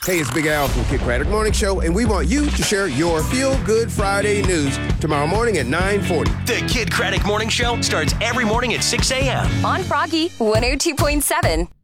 Hey, it's Big Al from Kid Craddock Morning Show, and we want you to share your Feel Good Friday news tomorrow morning at 9:40. The Kid Craddock Morning Show starts every morning at 6 a.m. on Froggy 102.7.